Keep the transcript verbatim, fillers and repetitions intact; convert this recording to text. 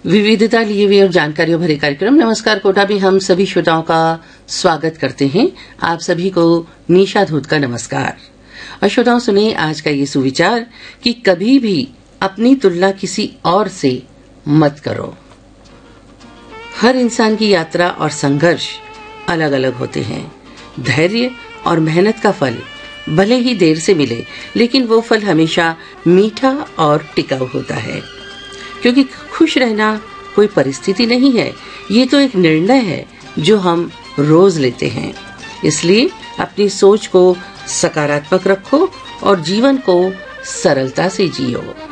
विविधता लिए हुए और जानकारियों भरे कार्यक्रम नमस्कार कोटा भी हम सभी श्रोताओं का स्वागत करते हैं। आप सभी को निशा धूत का नमस्कार। और श्रोताओं सुने आज का ये सुविचार कि कभी भी अपनी तुलना किसी और से मत करो। हर इंसान की यात्रा और संघर्ष अलग अलग होते हैं। धैर्य और मेहनत का फल भले ही देर से मिले, लेकिन वो फल हमेशा मीठा और टिकाऊ होता है। क्योंकि खुश रहना कोई परिस्थिति नहीं है, ये तो एक निर्णय है जो हम रोज लेते हैं। इसलिए अपनी सोच को सकारात्मक रखो और जीवन को सरलता से जियो।